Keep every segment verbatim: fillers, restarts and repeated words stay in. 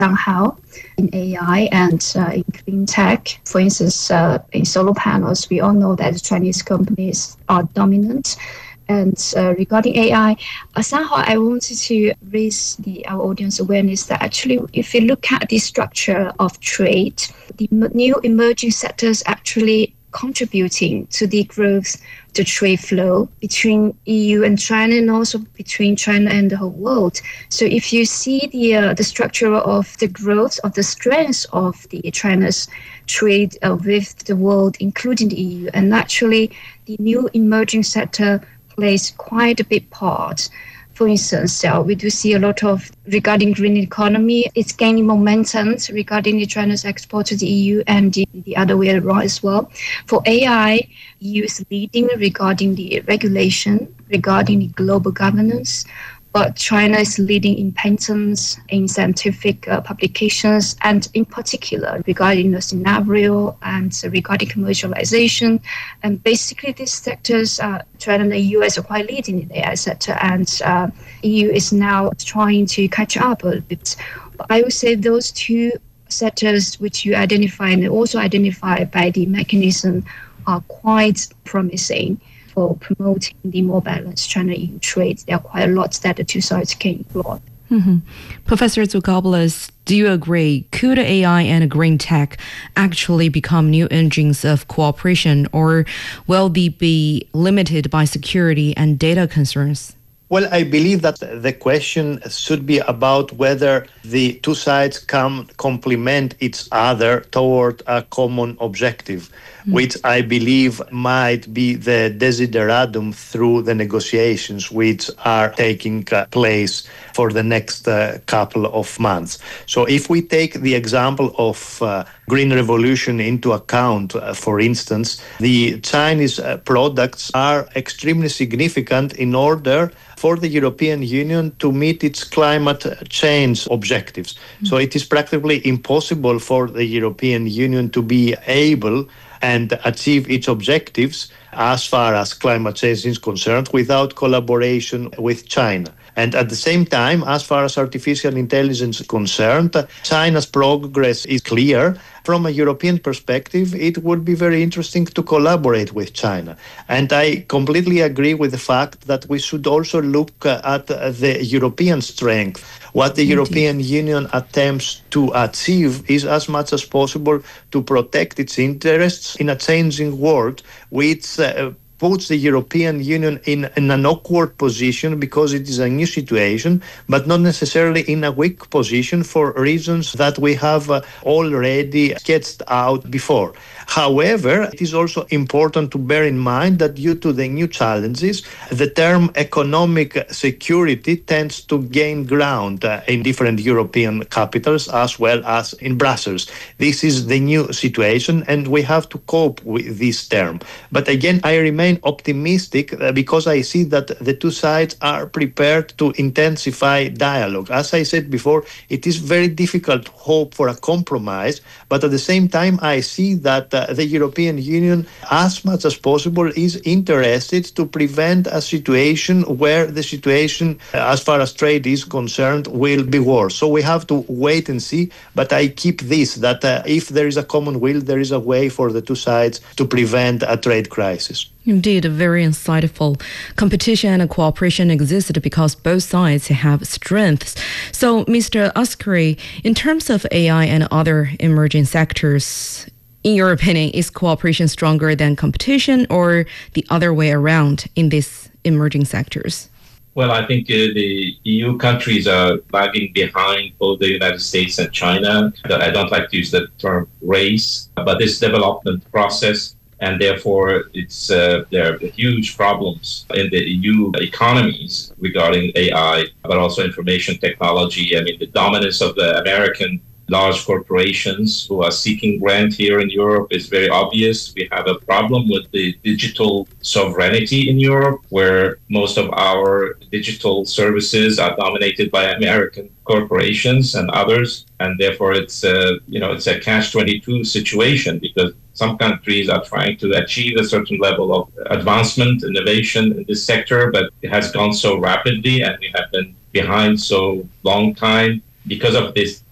somehow in A I and uh, in clean tech. For instance, uh, in solar panels, we all know that the Chinese companies are dominant. And uh, regarding A I, uh, somehow I wanted to raise the our audience awareness that actually, if you look at the structure of trade, the m- new emerging sectors actually contributing to the growth, the trade flow between E U and China, and also between China and the whole world. So if you see the uh, the structure of the growth of the strength of the China's trade uh, with the world, including the E U, and naturally the new emerging sector plays quite a big part. For instance, uh, we do see a lot of regarding green economy. It's gaining momentum regarding the China's export to the E U and the, the other way around as well. For A I, E U is leading regarding the regulation, regarding the global governance. But China is leading in patents, in scientific uh, publications, and in particular regarding the scenario and uh, regarding commercialization. And basically, these sectors, uh, China and the E U is quite leading in the A I sector, and uh, E U is now trying to catch up a little bit. But I would say those two sectors which you identify and also identified by the mechanism are quite promising for promoting the more balanced China-E U trade. There are quite a lot that the two sides can employ. Mm-hmm. Professor Tsoukalos, do you agree? Could A I and green tech actually become new engines of cooperation, or will they be limited by security and data concerns? Well, I believe that the question should be about whether the two sides can complement each other toward a common objective, mm. which I believe might be the desideratum through the negotiations which are taking uh, place for the next uh, couple of months. So if we take the example of uh, Green Revolution into account, uh, for instance, the Chinese uh, products are extremely significant in order for the European Union to meet its climate change objectives. Mm-hmm. So it is practically impossible for the European Union to be able and achieve its objectives as far as climate change is concerned without collaboration with China. And at the same time, as far as artificial intelligence is concerned, China's progress is clear. From a European perspective, it would be very interesting to collaborate with China. And I completely agree with the fact that we should also look at the European strength. What the Indeed. European Union attempts to achieve is as much as possible to protect its interests in a changing world, which uh, puts the European Union in, in an awkward position because it is a new situation, but not necessarily in a weak position for reasons that we have uh, already sketched out before. However, it is also important to bear in mind that due to the new challenges, the term economic security tends to gain ground uh, in different European capitals as well as in Brussels. This is the new situation and we have to cope with this term. But again, I remain optimistic uh, because I see that the two sides are prepared to intensify dialogue. As I said before, it is very difficult to hope for a compromise, but at the same time, I see that uh, the European Union, as much as possible, is interested to prevent a situation where the situation, uh, as far as trade is concerned, will be worse. So we have to wait and see, but I keep this, that uh, if there is a common will, there is a way for the two sides to prevent a trade crisis. Indeed, very insightful. Competition and cooperation exist because both sides have strengths. So, Mister Askari, in terms of A I and other emerging sectors, in your opinion, is cooperation stronger than competition or the other way around in these emerging sectors? Well, I think uh, the E U countries are lagging behind both the United States and China. I don't like to use the term race, but this development process, and therefore it's uh, there are huge problems in the E U economies regarding A I, but also information technology. I mean, the dominance of the American large corporations who are seeking grant here in Europe is very obvious. We have a problem with the digital sovereignty in Europe, where most of our digital services are dominated by American corporations and others, and therefore it's a, you know, it's a catch twenty-two situation because some countries are trying to achieve a certain level of advancement, innovation in this sector, but it has gone so rapidly and we have been behind so long time. Because of this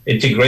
integrate